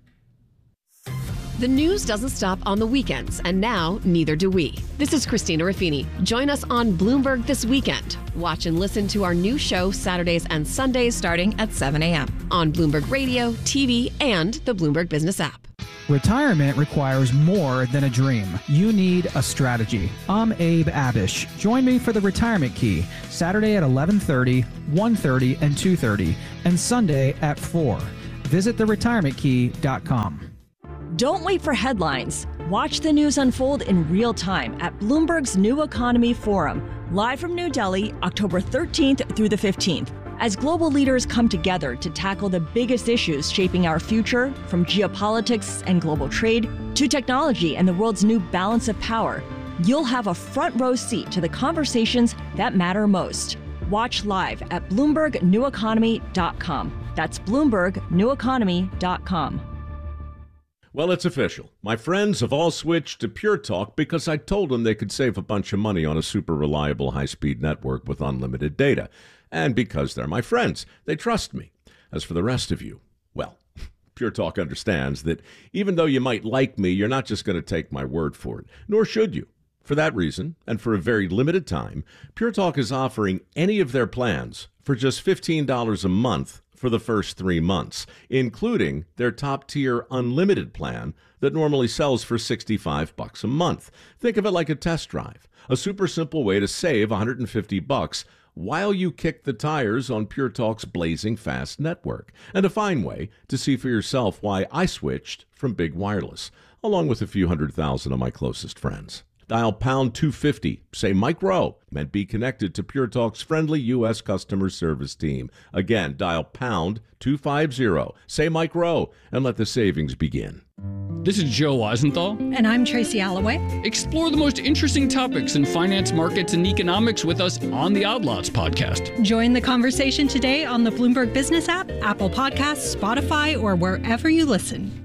The news doesn't stop on the weekends, and now neither do we. This is Christina Raffini. Join us on Bloomberg This Weekend. Watch and listen to our new show Saturdays and Sundays starting at seven a.m. on Bloomberg Radio, T V, and the Bloomberg Business app. Retirement requires more than a dream. You need a strategy. I'm Abe Abish. Join me for the Retirement Key, Saturday at eleven thirty, one thirty, and two thirty, and Sunday at four. Visit the retirement key dot com. Don't wait for headlines. Watch the news unfold in real time at Bloomberg's New Economy Forum, live from New Delhi, October thirteenth through the fifteenth. As global leaders come together to tackle the biggest issues shaping our future, from geopolitics and global trade to technology and the world's new balance of power, you'll have a front row seat to the conversations that matter most. Watch live at Bloomberg New Economy dot com. That's Bloomberg New Economy dot com. Well, it's official. My friends have all switched to Pure Talk because I told them they could save a bunch of money on a super reliable high-speed network with unlimited data. And because they're my friends, they trust me. As for the rest of you, well, Pure Talk understands that even though you might like me, you're not just going to take my word for it, nor should you. For that reason, and for a very limited time, Pure Talk is offering any of their plans for just fifteen dollars a month for the first three months, including their top-tier unlimited plan that normally sells for sixty-five bucks a month. Think of it like a test drive, a super simple way to save one hundred fifty bucks while you kick the tires on Pure Talk's blazing fast network, and a fine way to see for yourself why I switched from Big Wireless, along with a few hundred thousand of my closest friends. Dial pound two fifty, say Mike Rowe, and be connected to Pure Talk's friendly U S customer service team. Again, dial pound two fifty, say Mike Rowe, and let the savings begin. This is Joe Weisenthal. And I'm Tracy Alloway. Explore the most interesting topics in finance, markets, and economics with us on the Odd Lots podcast. Join the conversation today on the Bloomberg Business app, Apple Podcasts, Spotify, or wherever you listen.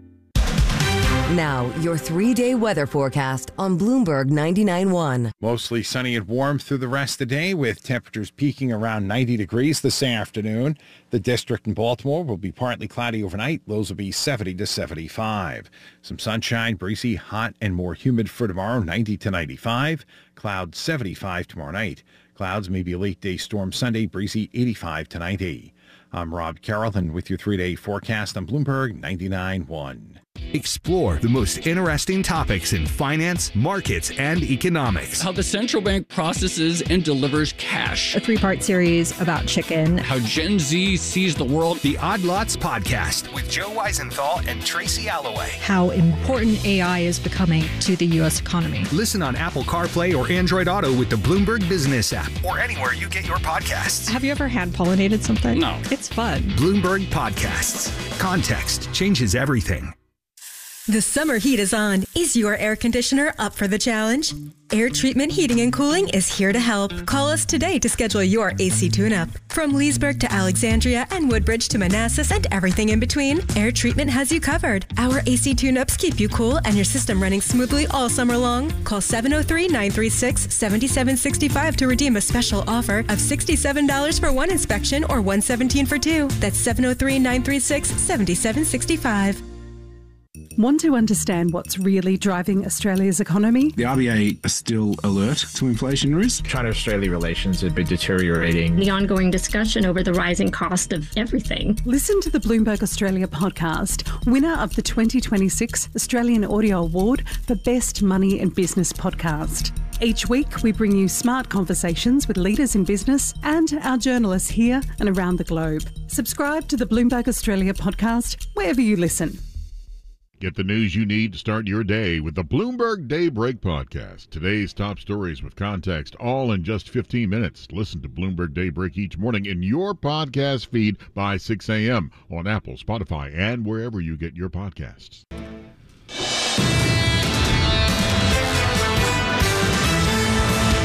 Now, your three-day weather forecast on Bloomberg ninety-nine point one. Mostly sunny and warm through the rest of the day, with temperatures peaking around ninety degrees this afternoon. The district in Baltimore will be partly cloudy overnight. Lows will be seventy to seventy-five. Some sunshine, breezy, hot, and more humid for tomorrow, ninety to ninety-five. Clouds seventy-five tomorrow night. Clouds, maybe a late-day storm Sunday, breezy, eighty-five to ninety. I'm Rob Carroll, and with your three-day forecast on Bloomberg ninety-nine point one. Explore the most interesting topics in finance, markets, and economics. How the central bank processes and delivers cash. A three-part series about chicken. How Gen Z sees the world. The Odd Lots podcast with Joe Weisenthal and Tracy Alloway. How important A I is becoming to the U S economy. Listen on Apple CarPlay or Android Auto with the Bloomberg Business app or anywhere you get your podcasts. Have you ever hand-pollinated something? No. It's fun. Bloomberg Podcasts. Context changes everything. The summer heat is on. Is your air conditioner up for the challenge? Air Treatment Heating and Cooling is here to help. Call us today to schedule your A C tune-up. From Leesburg to Alexandria and Woodbridge to Manassas and everything in between, Air Treatment has you covered. Our A C tune-ups keep you cool and your system running smoothly all summer long. Call seven oh three, nine three six, seven seven six five to redeem a special offer of sixty-seven dollars for one inspection or one hundred seventeen dollars for two. That's seven oh three, nine three six, seven seven six five. Want to understand what's really driving Australia's economy? The R B A are still alert to inflation risk. China-Australia relations have been deteriorating. The ongoing discussion over the rising cost of everything. Listen to the Bloomberg Australia podcast, winner of the twenty twenty-six Australian Audio Award for Best Money and Business Podcast. Each week, we bring you smart conversations with leaders in business and our journalists here and around the globe. Subscribe to the Bloomberg Australia podcast wherever you listen. Get the news you need to start your day with the Bloomberg Daybreak Podcast. Today's top stories with context, all in just fifteen minutes. Listen to Bloomberg Daybreak each morning in your podcast feed by six a.m. on Apple, Spotify, and wherever you get your podcasts.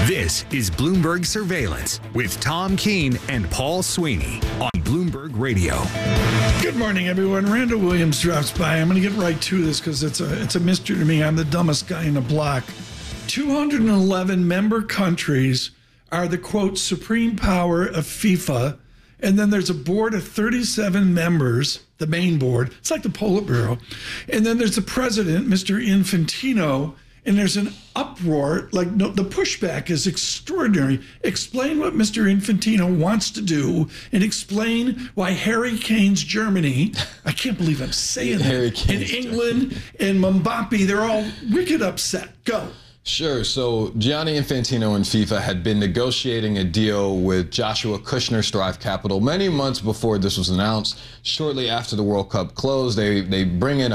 This is Bloomberg Surveillance with Tom Keene and Paul Sweeney on Bloomberg Radio. Good morning, everyone. Randall Williams drops by. I'm going to get right to this because it's a it's a mystery to me. I'm the dumbest guy in the block. two hundred eleven member countries are the, quote, supreme power of FIFA. And then there's a board of thirty-seven members, the main board. It's like the Politburo. And then there's the president, Mister Infantino. And there's an uproar, like no, the pushback is extraordinary. Explain what Mister Infantino wants to do and explain why Harry Kane's Germany, I can't believe I'm saying Harry that, and England and Mbappe, they're all wicked upset. Go. Sure. So Gianni Infantino and FIFA had been negotiating a deal with Joshua Kushner Strive Capital many months before this was announced. Shortly after the World Cup closed, they, they bring in